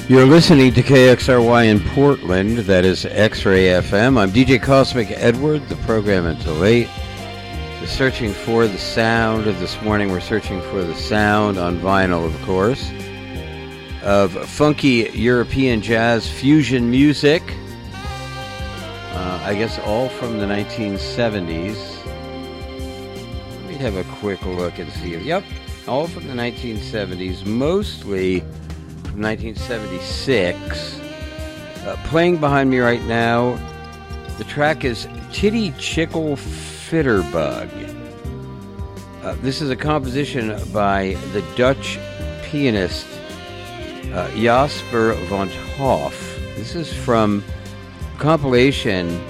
You're listening to KXRY in Portland, that is X-Ray FM. I'm DJ Cosmic Edward, the program until 8. Searching for the sound. This morning we're searching for the sound on vinyl, of course, of funky European jazz fusion music. I guess all from the 1970s. Let me have a quick look and see. Yep, all from the 1970s, mostly from 1976. Playing behind me right now, the track is Titty Chickle Fitterbug. This is a composition by the Dutch pianist Jasper van Hoff. This is from a compilation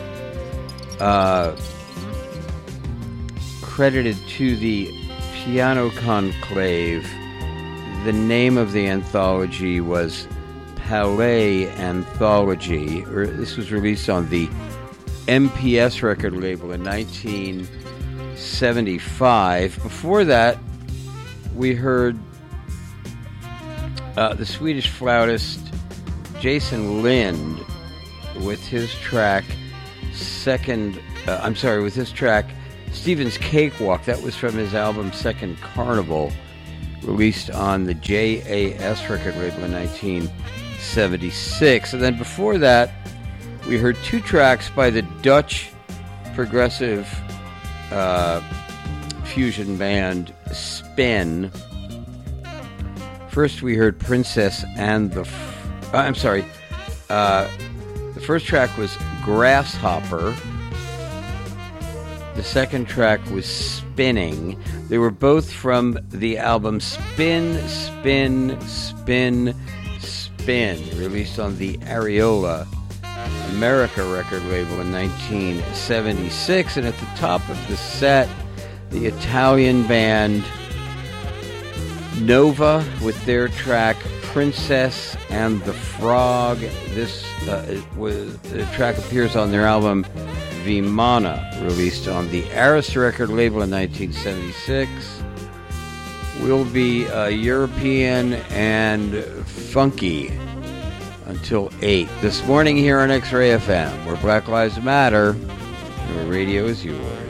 credited to the Piano Conclave. The name of the anthology was Palais Anthology. This was released on the MPS record label in 1975. Before that, we heard the Swedish flautist Jason Lind with his track Stephen's Cakewalk. That was from his album Second Carnival, released on the JAS record label in 1976. And then before that, we heard two tracks by the Dutch progressive fusion band Spin. First, we heard Princess and the first track was Grasshopper. The second track was Spinning. They were both from the album Spin, Spin, Spin, Spin, released on the Areola America record label in 1976. And at the top of the set, the Italian band Nova with their track Princess and the Frog. This the track appears on their album Vimana, released on the Aris record label in 1976. Will be European and funky until 8 this morning here on X-Ray FM, where Black Lives Matter, and where radio is yours.